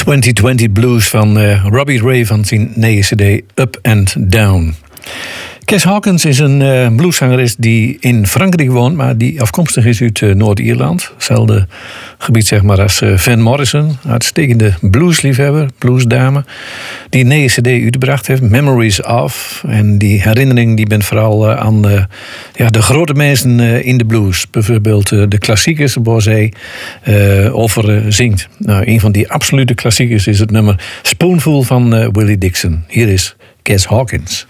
2020 Blues van Robbie Ray van zijn nieuwe cd Up and Down. Kes Hawkins is een blueszangeres die in Frankrijk woont, maar die afkomstig is uit Noord-Ierland. Hetzelfde gebied zeg maar als Van Morrison, uitstekende bluesliefhebber, bluesdame, die een nieuwe cd uitgebracht heeft, Memories of. En die herinnering die bent vooral aan de grote mensen in de blues. Bijvoorbeeld de klassiekers, waar zij over zingt. Nou, een van die absolute klassiekers is het nummer Spoonful van Willie Dixon. Hier is Kes Hawkins.